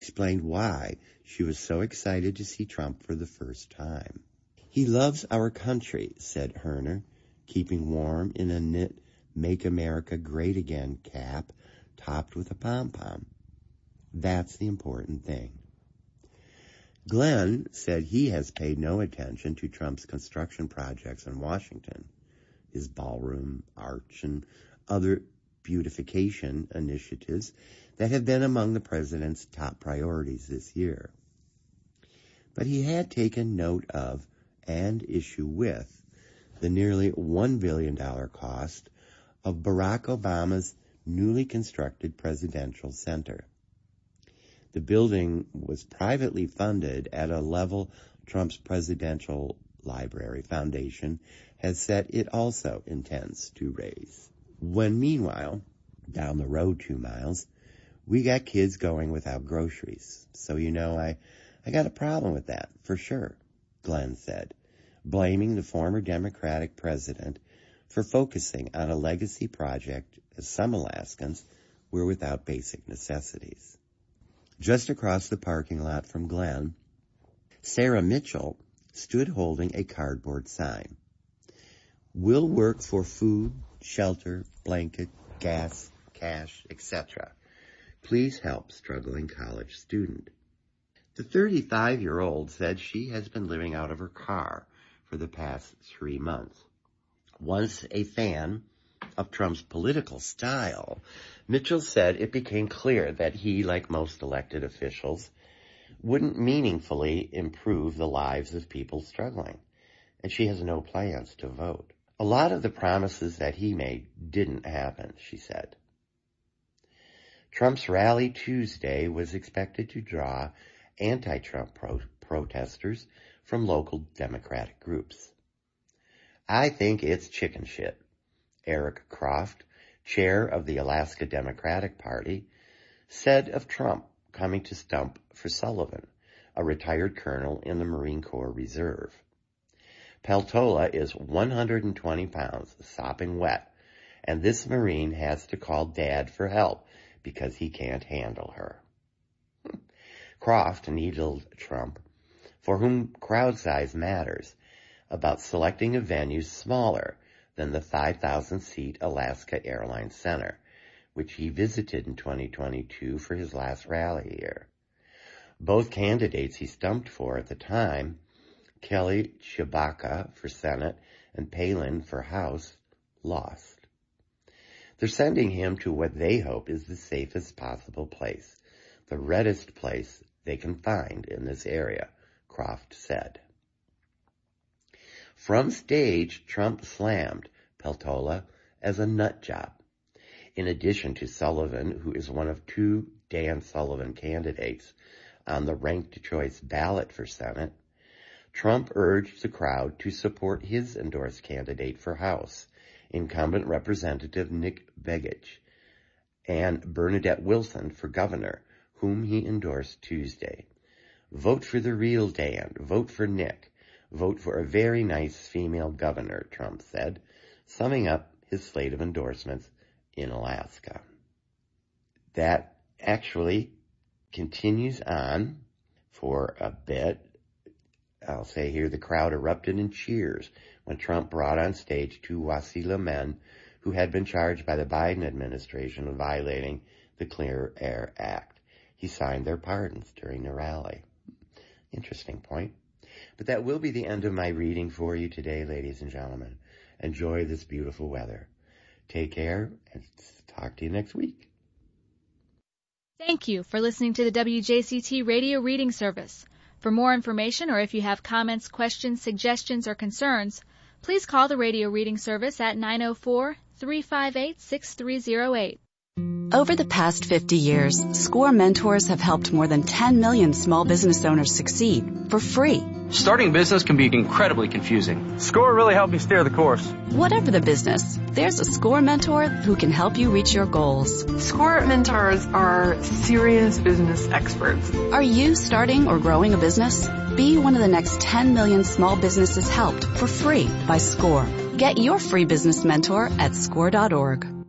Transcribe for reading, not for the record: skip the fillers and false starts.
Explained why she was so excited to see Trump for the first time. "He loves our country," said Herner, keeping warm in a knit Make America Great Again cap topped with a pom-pom. "That's the important thing." Glenn said he has paid no attention to Trump's construction projects in Washington, his ballroom, arch, and other beautification initiatives that have been among the president's top priorities this year. But he had taken note of and issue with the nearly $1 billion cost of Barack Obama's newly constructed presidential center. The building was privately funded at a level Trump's Presidential Library Foundation has said it also intends to raise. When meanwhile, down the road 2 miles, we got kids going without groceries. So I got a problem with that, for sure, Glenn said, blaming the former Democratic president for focusing on a legacy project as some Alaskans were without basic necessities. Just across the parking lot from Glenn, Sarah Mitchell stood holding a cardboard sign. "We'll work for food, shelter, blanket, gas, cash, etc. Please help struggling college student." The 35-year-old said she has been living out of her car for the past 3 months. Once a fan of Trump's political style, Mitchell said it became clear that he, like most elected officials, wouldn't meaningfully improve the lives of people struggling, and she has no plans to vote. "A lot of the promises that he made didn't happen," she said. Trump's rally Tuesday was expected to draw anti-Trump protesters from local Democratic groups. "I think it's chicken shit," Eric Croft, chair of the Alaska Democratic Party, said of Trump coming to stump for Sullivan, a retired colonel in the Marine Corps Reserve. "Peltola is 120 pounds, sopping wet, and this Marine has to call Dad for help because he can't handle her." Croft needled Trump, for whom crowd size matters, about selecting a venue smaller than the 5,000-seat Alaska Airlines Center, which he visited in 2022 for his last rally year. Both candidates he stumped for at the time, Kelly Tshibaka for Senate and Palin for House, lost. They're sending him to what they hope is the safest possible place, the reddest place they can find in this area, Croft said. From stage, Trump slammed Peltola as a nut job. In addition to Sullivan, who is one of 2 Dan Sullivan candidates on the ranked choice ballot for Senate, Trump urged the crowd to support his endorsed candidate for House, incumbent Representative Nick Begich, and Bernadette Wilson for governor, whom he endorsed Tuesday. "Vote for the real Dan. Vote for Nick. Vote for a very nice female governor," Trump said, summing up his slate of endorsements in Alaska. That actually continues on for a bit. I'll say here the crowd erupted in cheers when Trump brought on stage 2 Wasilla men who had been charged by the Biden administration of violating the Clean Air Act. He signed their pardons during the rally. Interesting point. But that will be the end of my reading for you today, ladies and gentlemen. Enjoy this beautiful weather. Take care, and talk to you next week. Thank you for listening to the WJCT Radio Reading Service. For more information or if you have comments, questions, suggestions, or concerns, please call the Radio Reading Service at 904-358-6308. Over the past 50 years, SCORE mentors have helped more than 10 million small business owners succeed for free. Starting a business can be incredibly confusing. SCORE really helped me steer the course. Whatever the business, there's a SCORE mentor who can help you reach your goals. SCORE mentors are serious business experts. Are you starting or growing a business? Be one of the next 10 million small businesses helped for free by SCORE. Get your free business mentor at SCORE.org.